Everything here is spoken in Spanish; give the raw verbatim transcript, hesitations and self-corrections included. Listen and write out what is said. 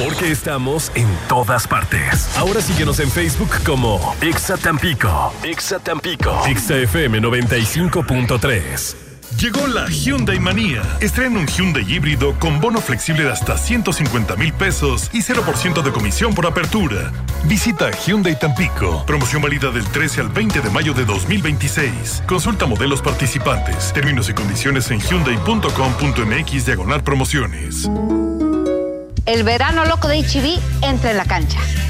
Porque estamos en todas partes. Ahora síguenos en Facebook como Exa Tampico. Exa Tampico. Exa F M noventa y cinco punto tres. Llegó la Hyundai Manía. Estrena un Hyundai híbrido con bono flexible de hasta ciento cincuenta mil pesos y cero por ciento de comisión por apertura. Visita Hyundai Tampico. Promoción válida del trece al veinte de mayo de dos mil veintiséis. Consulta modelos participantes. Términos y condiciones en hyundai punto com punto m x diagonal promociones. El verano loco de H E B entra en la cancha.